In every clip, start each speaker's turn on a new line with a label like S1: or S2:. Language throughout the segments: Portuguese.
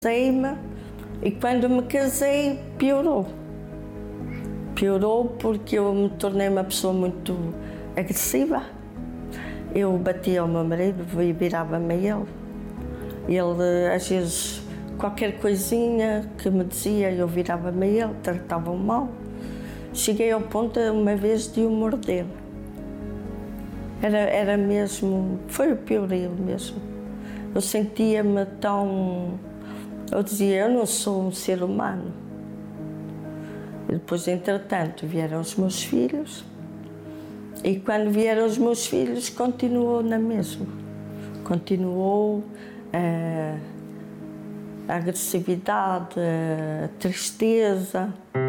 S1: Casei-me e quando me casei piorou. Piorou porque eu me tornei uma pessoa muito agressiva. Eu batia ao meu marido e virava-me a ele. Ele, às vezes, qualquer coisinha que me dizia, eu virava-me a ele, tratava-o mal. Cheguei ao ponto, uma vez, de o morder. Era mesmo, foi o piorio mesmo. Eu sentia-me tão... Eu dizia, eu não sou um ser humano. E depois, entretanto, vieram os meus filhos. E quando vieram os meus filhos, continuou na mesma. Continuou a agressividade, a tristeza.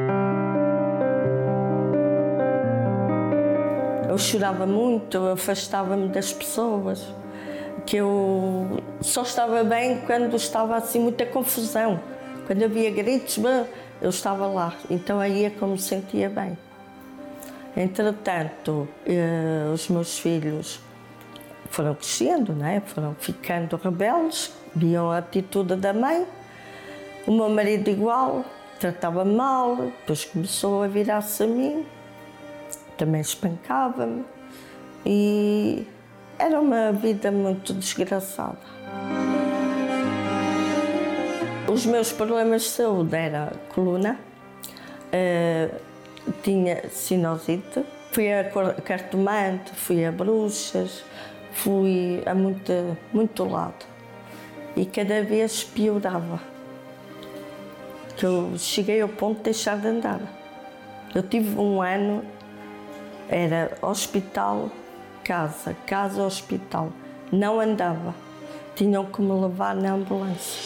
S1: Eu chorava muito, eu afastava-me das pessoas. Que eu só estava bem quando estava assim muita confusão. Quando havia gritos, eu estava lá. Então aí é que eu me sentia bem. Entretanto, os meus filhos foram crescendo, não é? Foram ficando rebeldes, viam a atitude da mãe. O meu marido igual, tratava mal, depois começou a virar-se a mim, também espancava-me e era uma vida muito desgraçada. Os meus problemas de saúde eram coluna, tinha sinusite, fui a cartomante, fui a bruxas, fui a muito lado e cada vez piorava. Que eu cheguei ao ponto de deixar de andar. Eu tive um ano, era hospital, casa, casa, hospital. Não andava, tinham que me levar na ambulância.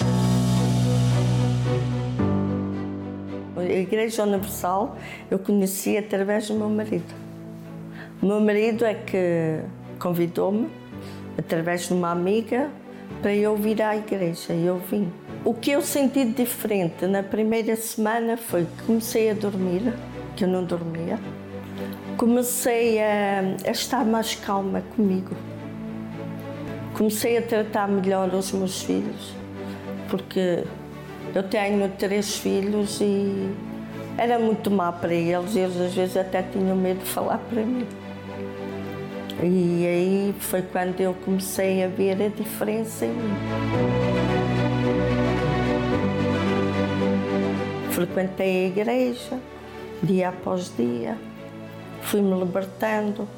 S1: A Igreja Universal eu conheci através do meu marido. O meu marido é que convidou-me, através de uma amiga, para eu vir à igreja e eu vim. O que eu senti de diferente na primeira semana foi que comecei a dormir, que eu não dormia. Comecei a estar mais calma comigo. Comecei a tratar melhor os meus filhos, porque eu tenho 3 filhos e era muito má para eles. Eles às vezes até tinham medo de falar para mim. E aí foi quando eu comecei a ver a diferença em mim. Frequentei a igreja, dia após dia, fui-me libertando,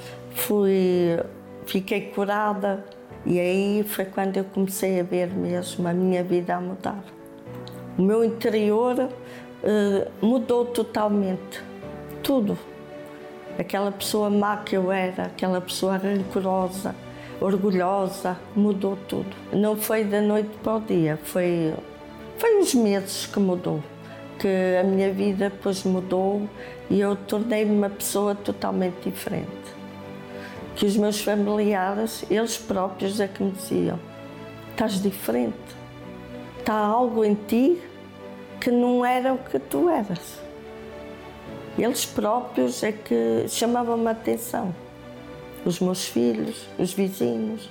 S1: fiquei curada e aí foi quando eu comecei a ver mesmo a minha vida a mudar. O meu interior mudou totalmente, tudo. Aquela pessoa má que eu era, aquela pessoa rancorosa, orgulhosa, mudou tudo. Não foi da noite para o dia, foi uns meses que mudou. Que a minha vida depois mudou e eu tornei-me uma pessoa totalmente diferente. Que os meus familiares, eles próprios é que me diziam, estás diferente, está algo em ti que não era o que tu eras. Eles próprios é que chamavam-me a atenção, os meus filhos, os vizinhos.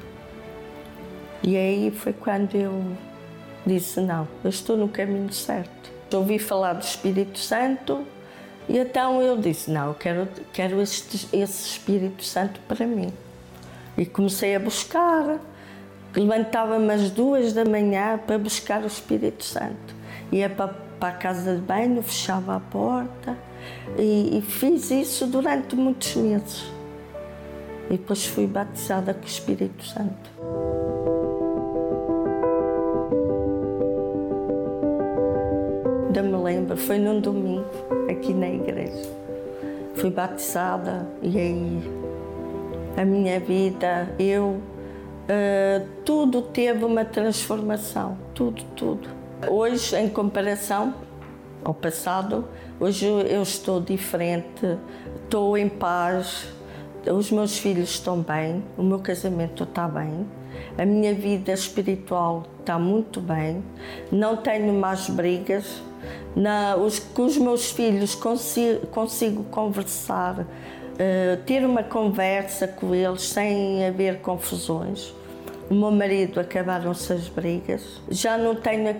S1: E aí foi quando eu disse, não, eu estou no caminho certo. Ouvi falar do Espírito Santo e então eu disse, não, eu quero esse Espírito Santo para mim. E comecei a buscar, levantava-me às 2 da manhã para buscar o Espírito Santo. Ia para a casa de banho, fechava a porta e fiz isso durante muitos meses. E depois fui batizada com o Espírito Santo. Ainda me lembro, foi num domingo, aqui na igreja. Fui batizada e aí a minha vida, tudo teve uma transformação, tudo. Hoje, em comparação ao passado, hoje eu estou diferente, estou em paz, os meus filhos estão bem, o meu casamento está bem, a minha vida espiritual está muito bem, não tenho mais brigas, com os meus filhos consigo conversar, ter uma conversa com eles sem haver confusões. o meu marido, acabaram-se as brigas. Já não tenho